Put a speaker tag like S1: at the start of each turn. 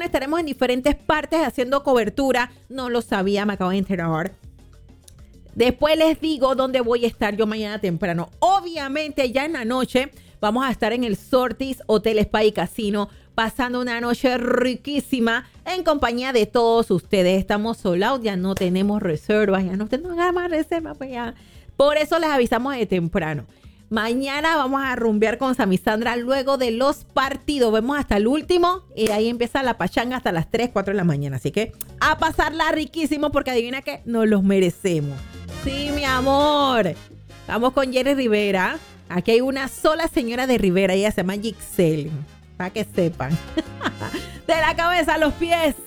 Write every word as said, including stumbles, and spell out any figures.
S1: estaremos en diferentes partes haciendo cobertura. No lo sabía, me acabo de enterar. Después les digo dónde voy a estar yo mañana temprano. Obviamente ya en la noche vamos a estar en el Sortis Hotel Spa y Casino, pasando una noche riquísima en compañía de todos ustedes. Estamos sold out, ya no tenemos reservas, ya no tenemos nada más reservas, pues ya. Por eso les avisamos de temprano. Mañana vamos a rumbear con Sammy Sandra luego de los partidos. Vemos hasta el último y ahí empieza la pachanga hasta las tres, cuatro de la mañana. Así que a pasarla riquísimo porque adivina que nos los merecemos. Sí, mi amor. Vamos con Jerry Rivera. Aquí hay una sola señora de Rivera. Ella se llama Gixelle. Para que sepan. De la cabeza a los pies.